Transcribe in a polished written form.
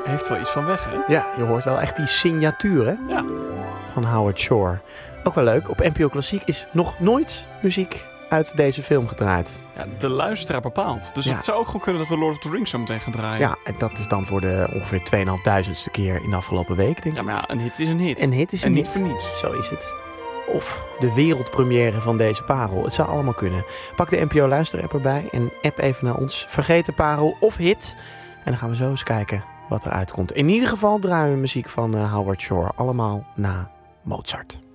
Heeft wel iets van weg, hè? Ja, je hoort wel echt die signatuur, hè? Ja. Van Howard Shore. Ook wel leuk, op NPO Klassiek is nog nooit muziek uit deze film gedraaid. Ja, de luisteraar bepaalt. Dus Ja. het zou ook gewoon kunnen dat we Lord of the Rings zo meteen gaan draaien. Ja, en dat is dan voor de ongeveer 2500ste keer in de afgelopen week, denk ik. Ja, maar ja, een hit is een hit. Een hit is en een niet hit. voor niets. Zo is het. Of de wereldpremière van deze parel. Het zou allemaal kunnen. Pak de NPO luisterapp erbij en app even naar ons. Vergeten parel of hit. En dan gaan we zo eens kijken wat er uitkomt. In ieder geval draaien we muziek van Howard Shore. Allemaal na Mozart.